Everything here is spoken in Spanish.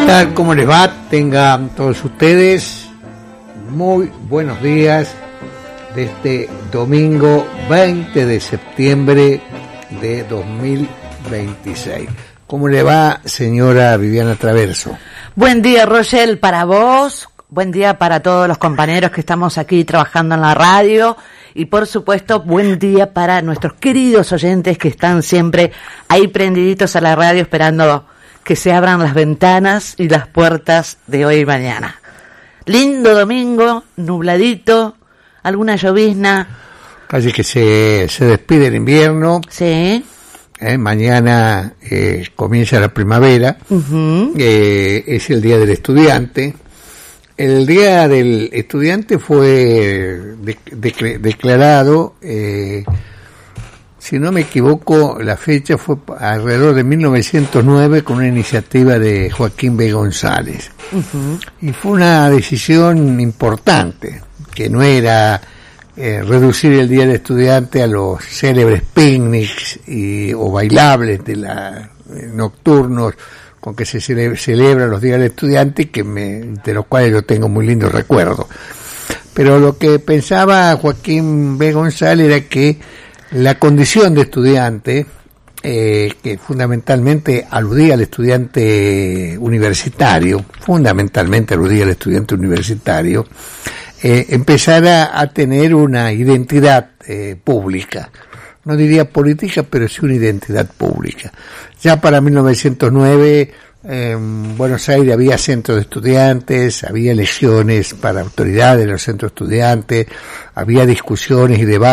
tal? ¿Cómo les va? Tengan todos ustedes muy buenos días de este domingo 20 de septiembre de 2026. ¿Cómo le va, señora Viviana Traverso? Buen día, Rochelle, para vos. Buen día para todos los compañeros que estamos aquí trabajando en la radio. Y por supuesto, buen día para nuestros queridos oyentes que están siempre ahí prendiditos a la radio esperando que se abran las ventanas y las puertas de hoy y mañana. Lindo domingo, nubladito, alguna llovizna. Casi que se despide el invierno. Sí. Mañana comienza la primavera. Uh-huh. Es el Día del Estudiante. El Día del Estudiante fue declarado, si no me equivoco, la fecha fue alrededor de 1909 con una iniciativa de Joaquín B. González. Uh-huh. Y fue una decisión importante, que no era reducir el Día del Estudiante a los célebres picnics o bailables nocturnos con que se celebran los días del estudiante, de los cuales yo tengo muy lindos recuerdos. Pero lo que pensaba Joaquín B. González era que la condición de estudiante, que fundamentalmente aludía al estudiante universitario, empezara a tener una identidad pública. No diría política, pero sí una identidad pública. Ya para 1909 en Buenos Aires había centros de estudiantes, había elecciones para autoridades de los centros de estudiantes, había discusiones y debates